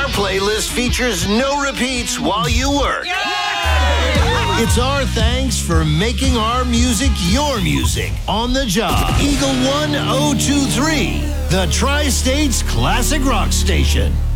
Our playlist features no repeats while you work. It's our thanks for making our music your music on the job. Eagle 1023, the Tri-States Classic Rock Station.